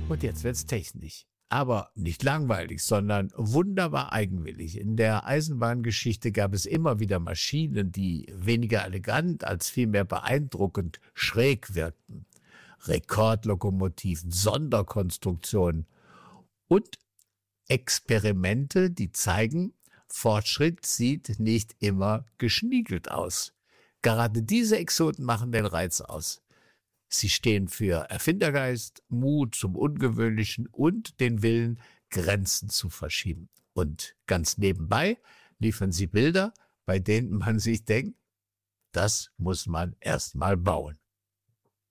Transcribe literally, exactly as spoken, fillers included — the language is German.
Und jetzt wird's technisch. Aber nicht langweilig, sondern wunderbar eigenwillig. In der Eisenbahngeschichte gab es immer wieder Maschinen, die weniger elegant als vielmehr beeindruckend schräg wirkten. Rekordlokomotiven, Sonderkonstruktionen und Experimente, die zeigen, Fortschritt sieht nicht immer geschniegelt aus. Gerade diese Exoten machen den Reiz aus. Sie stehen für Erfindergeist, Mut zum Ungewöhnlichen und den Willen, Grenzen zu verschieben. Und ganz nebenbei liefern sie Bilder, bei denen man sich denkt, das muss man erst mal bauen.